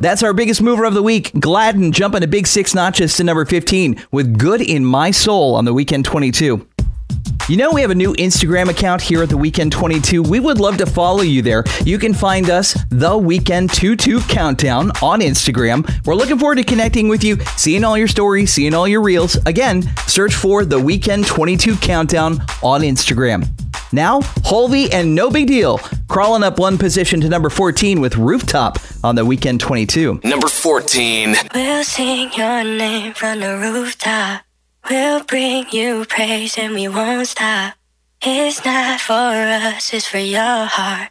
That's our biggest mover of the week. Gladden jumping a big 6 notches to number 15 with Good in My Soul on the Weekend 22. You know, we have a new Instagram account here at the Weekend 22. We would love to follow you there. You can find us, The Weekend 22 Countdown, on Instagram. We're looking forward to connecting with you, seeing all your stories, seeing all your reels. Again, search for The Weekend 22 Countdown on Instagram. Now, Holvey and No Big Deal, crawling up one position to number 14 with Rooftop on the Weekend 22. Number 14. We'll sing your name from the rooftop. We'll bring you praise and we won't stop. It's not for us, it's for your heart.